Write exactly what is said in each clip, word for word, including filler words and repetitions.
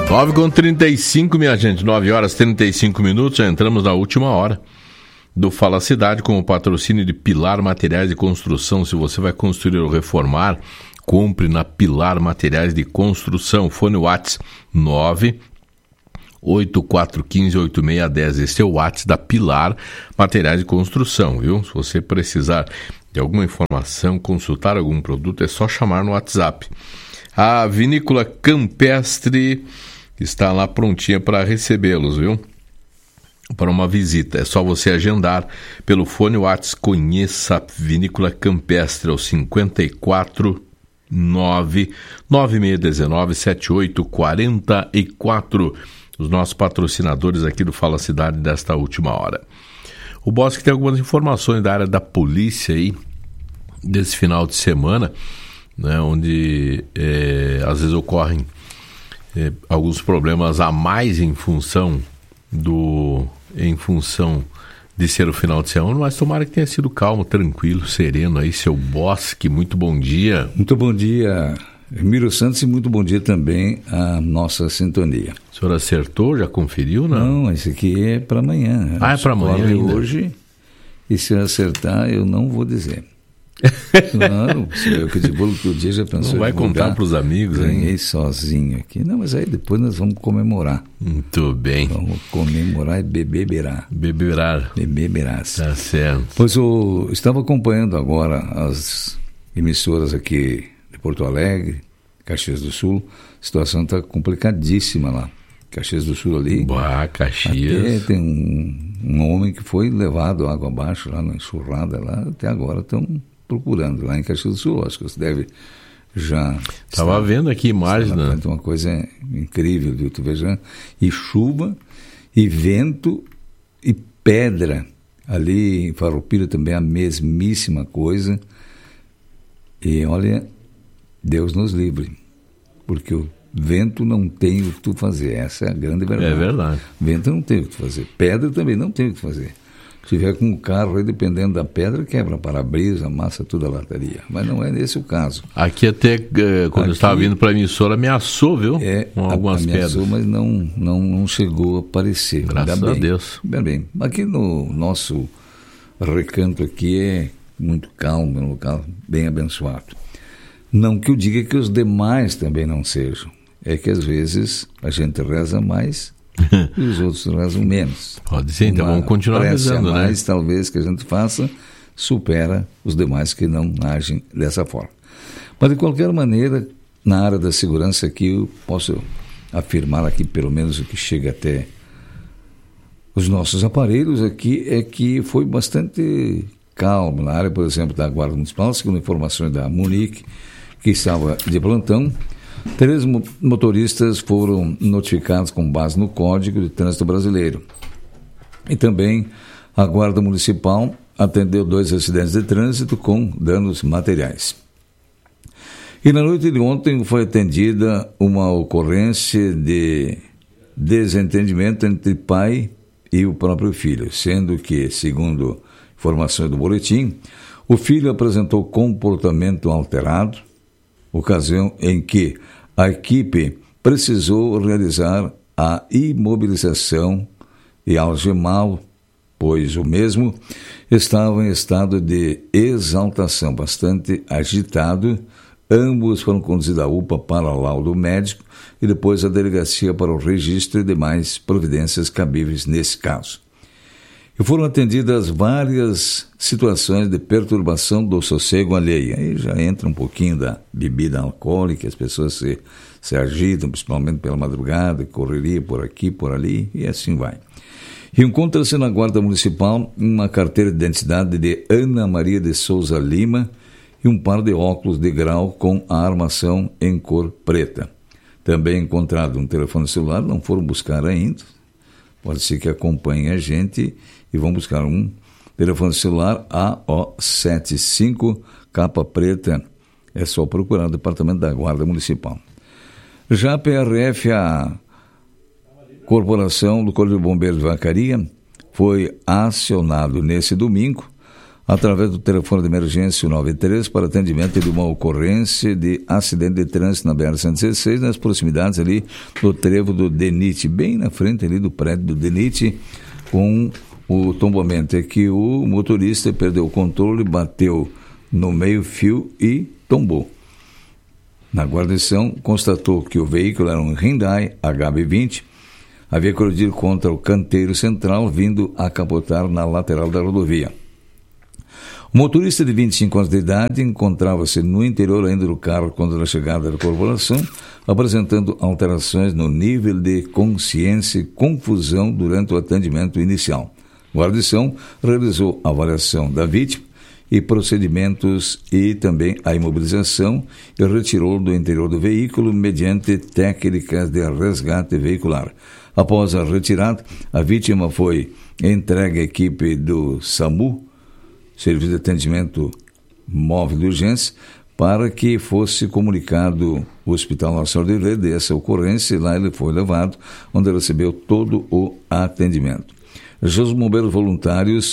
nove com trinta e cinco, minha gente, nove horas e trinta e cinco minutos, já entramos na última hora do Fala Cidade com o patrocínio de Pilar Materiais de Construção. Se você vai construir ou reformar, compre na Pilar Materiais de Construção. Fone WhatsApp nove oito quatro um cinco oito seis um zero. Esse é o WhatsApp da Pilar Materiais de Construção, viu? Se você precisar de alguma informação, consultar algum produto, é só chamar no WhatsApp. A Vinícola Campestre está lá prontinha para recebê-los, viu? Para uma visita. É só você agendar pelo fone WhatsApp. Conheça a Vinícola Campestre ao cinco quatro nove nove seis um nove sete oito quatro quatro. Os nossos patrocinadores aqui do Fala Cidade desta última hora. O Bosque tem algumas informações da área da polícia aí, desse final de semana, né, onde é, às vezes ocorrem é, alguns problemas a mais em função do em função de ser o final de semana, mas tomara que tenha sido calmo, tranquilo, sereno aí, seu Bosque. Muito bom dia. Muito bom dia, Emílio Santos, e muito bom dia também à nossa sintonia. O senhor acertou? Já conferiu, não? Não, esse aqui é para amanhã. Ah, é para amanhã ainda? Hoje, e se eu acertar, eu não vou dizer. Claro, eu que de bolo que o dia já pensou. Não vai contar para os amigos, hein? Ganhei sozinho aqui. Não, mas aí depois nós vamos comemorar. Muito bem. Vamos comemorar e beberá. Beberá. Beberás. Tá certo. Pois eu estava acompanhando agora as emissoras aqui de Porto Alegre, Caxias do Sul. A situação está complicadíssima lá. Caxias do Sul ali. Bah, Caxias. Até tem um, um homem que foi levado água abaixo lá na enxurrada lá. Até agora estão procurando lá em Caxias do Sul. Acho que você deve já... Estava vendo aqui imagens, né? Uma coisa incrível, viu? Tu veja, e chuva, e vento, e pedra. Ali em Farroupilha também a mesmíssima coisa. E olha, Deus nos livre, porque o vento não tem o que tu fazer. Essa é a grande verdade. É verdade. Vento não tem o que tu fazer. Pedra também não tem o que tu fazer. Se tiver com o carro aí, dependendo da pedra, quebra para-brisa, amassa toda a lataria. Mas não é nesse o caso. Aqui até, eh, quando Aqui, eu estava vindo para a emissora, ameaçou, viu? É, com algumas ameaçou, pedras. mas não, não, não chegou a aparecer. Graças Ainda a bem. Deus. Bem, bem. Aqui no nosso recanto aqui é muito calmo, é um local bem abençoado. Não que eu diga que os demais também não sejam. É que às vezes a gente reza mais e os outros rezam menos. Pode ser, então Uma vamos continuar prece rezando, a mais, né? talvez, que a gente faça, supera os demais que não agem dessa forma. Mas, de qualquer maneira, na área da segurança aqui, eu posso afirmar aqui, pelo menos o que chega até os nossos aparelhos aqui, é que foi bastante calmo. Na área, por exemplo, da Guarda Municipal, segundo informações da Munique, que estava de plantão, três motoristas foram notificados com base no Código de Trânsito Brasileiro. E também a Guarda Municipal atendeu dois acidentes de trânsito com danos materiais. E na noite de ontem foi atendida uma ocorrência de desentendimento entre pai e o próprio filho, sendo que, segundo informações do boletim, o filho apresentou comportamento alterado, ocasião em que a equipe precisou realizar a imobilização e algemá-lo, pois o mesmo estava em estado de exaltação, bastante agitado. Ambos foram conduzidos à U P A para laudo médico e depois à delegacia para o registro e demais providências cabíveis nesse caso. E foram atendidas várias situações de perturbação do sossego alheio. Aí já entra um pouquinho da bebida alcoólica, as pessoas se, se agitam, principalmente pela madrugada, correria por aqui, por ali, e assim vai. E encontra-se na Guarda Municipal uma carteira de identidade de Ana Maria de Souza Lima e um par de óculos de grau com a armação em cor preta. Também encontrado um telefone celular, não foram buscar ainda, pode ser que acompanhem a gente e vão buscar um telefone celular A O setenta e cinco, capa preta. É só procurar o Departamento da Guarda Municipal. Já a P R F, a Corporação do Corpo de Bombeiros de Vacaria, foi acionado nesse domingo através do telefone de emergência nove três para atendimento de uma ocorrência de acidente de trânsito na B R cento e dezesseis, nas proximidades ali do trevo do Denite, bem na frente ali do prédio do Denite, com o tombamento. É que o motorista perdeu o controle, bateu no meio-fio e tombou. Na guarnição, constatou que o veículo era um Hyundai H B vinte, havia colidido contra o canteiro central, vindo a capotar na lateral da rodovia. O motorista de vinte e cinco anos de idade encontrava-se no interior ainda do carro quando a chegada da corporação, apresentando alterações no nível de consciência e confusão durante o atendimento inicial. A guarnição realizou a avaliação da vítima e procedimentos e também a imobilização e retirou do interior do veículo mediante técnicas de resgate veicular. Após a retirada, a vítima foi entregue à equipe do SAMU, Serviço de Atendimento Móvel de Urgência, para que fosse comunicado o Hospital Nacional de Rede dessa ocorrência, e lá ele foi levado, onde recebeu todo o atendimento. Já os bombeiros voluntários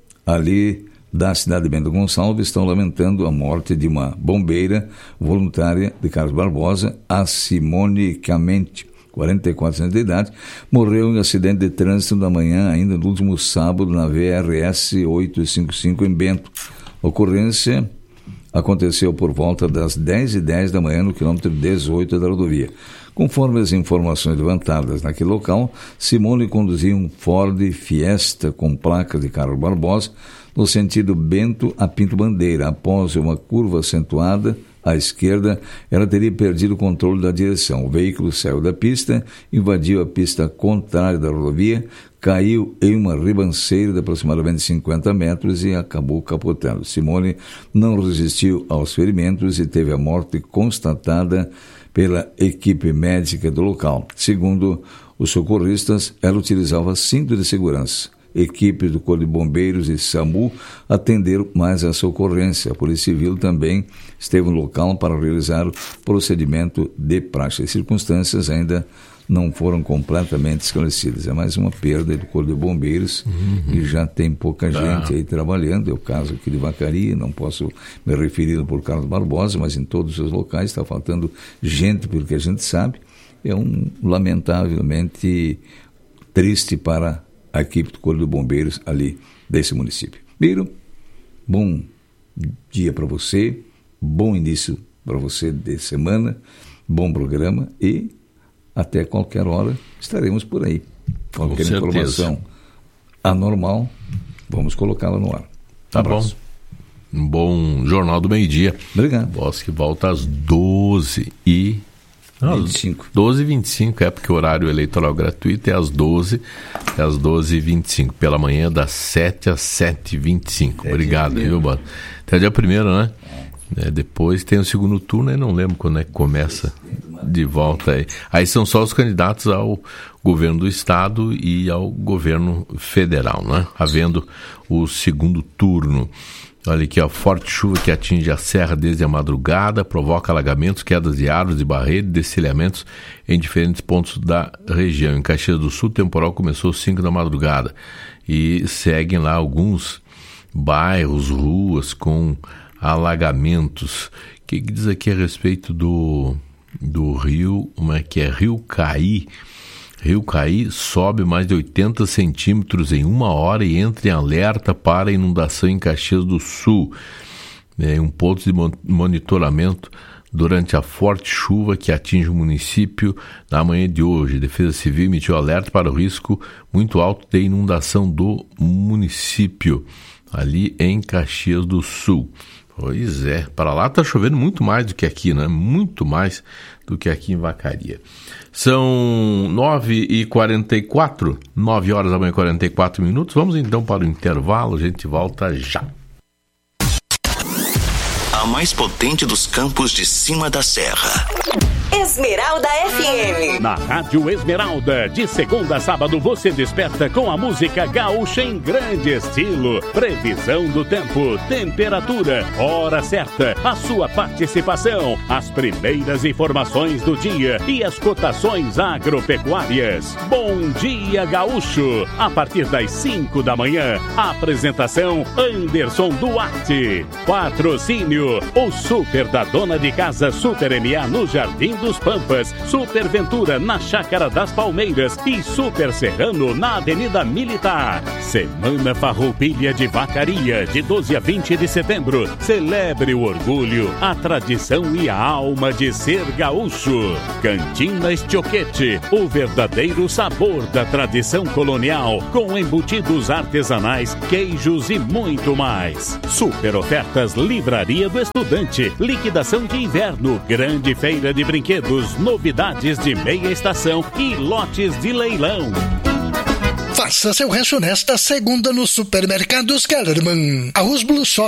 ali da cidade de Bento Gonçalves estão lamentando a morte de uma bombeira voluntária de Carlos Barbosa, a Simone Camente, quarenta e quatro anos de idade, morreu em acidente de trânsito da manhã, ainda no último sábado, na V R S oitocentos e cinquenta e cinco, em Bento. A ocorrência aconteceu por volta das dez e dez da manhã, no quilômetro dezoito da rodovia. Conforme as informações levantadas naquele local, Simone conduzia um Ford Fiesta com placa de Carlos Barbosa, no sentido Bento a Pinto Bandeira. Após uma curva acentuada à esquerda, ela teria perdido o controle da direção. O veículo saiu da pista, invadiu a pista contrária da rodovia, caiu em uma ribanceira de aproximadamente cinquenta metros e acabou capotando. Simone não resistiu aos ferimentos e teve a morte constatada pela equipe médica do local. Segundo os socorristas, ela utilizava cinto de segurança. Equipes do Corpo de Bombeiros e SAMU atenderam mais essa ocorrência. A Polícia Civil também esteve no local para realizar o procedimento de praxe. As circunstâncias ainda não foram completamente esclarecidas. É mais uma perda do Corpo de Bombeiros, uhum. E já tem pouca gente ah. aí trabalhando. É o caso aqui de Vacaria, não posso me referir por Carlos Barbosa, mas em todos os locais está faltando gente, pelo que a gente sabe. É um lamentavelmente triste para a equipe do Corpo de Bombeiros ali desse município. Biro, bom dia para você, bom início para você de semana, bom programa e até qualquer hora estaremos por aí. Qualquer informação anormal, vamos colocá-la no ar. Tá bom. Um bom Jornal do Meio-Dia. Obrigado. Bosque volta às doze e vinte e cinco. doze e vinte e cinco, é porque o horário eleitoral gratuito é às doze, é às doze e vinte e cinco, pela manhã das sete às sete e vinte e cinco. Obrigado, viu, Boto? Até dia primeiro, né? É, depois tem o segundo turno, eu não lembro quando é que começa de volta aí. Aí são só os candidatos ao governo do estado e ao governo federal, né? Havendo o segundo turno. Olha aqui, ó, forte chuva que atinge a serra desde a madrugada, provoca alagamentos, quedas de árvores e barreiras e destelhamentos em diferentes pontos da região. Em Caxias do Sul, o temporal começou às cinco da madrugada e seguem lá alguns bairros, ruas com alagamentos. O que, que diz aqui a respeito do, do rio, como é que é? Rio Caí. Rio Caí sobe mais de oitenta centímetros em uma hora e entra em alerta para inundação em Caxias do Sul. É um ponto de monitoramento durante a forte chuva que atinge o município na manhã de hoje. A Defesa Civil emitiu alerta para o risco muito alto de inundação do município, ali em Caxias do Sul. Pois é, para lá está chovendo muito mais do que aqui, né? Muito mais do que aqui em Vacaria. São nove e quarenta e quatro, nove horas da manhã e quarenta e quatro minutos. Vamos então para o intervalo, a gente volta já. A mais potente dos campos de cima da serra. Esmeralda F M. Na Rádio Esmeralda, de segunda a sábado, você desperta com a música gaúcha em grande estilo. Previsão do tempo, temperatura, hora certa, a sua participação, as primeiras informações do dia e as cotações agropecuárias. Bom dia, gaúcho! A partir das cinco da manhã, a apresentação Anderson Duarte. Patrocínio, o Super da Dona de Casa Super M A no Jardim dos Pampas, Super Ventura na Chácara das Palmeiras e Super Serrano na Avenida Militar. Semana Farroupilha de Vacaria, de doze a vinte de setembro. Celebre o orgulho, a tradição e a alma de ser gaúcho. Cantina Estioquete, o verdadeiro sabor da tradição colonial, com embutidos artesanais, queijos e muito mais. Super ofertas Livraria do Estudante, liquidação de inverno, grande feira de brinquedos, novidades de meia estação e lotes de leilão. Faça seu rancho nesta segunda no Supermercados Kellerman. Arroz Blue Shop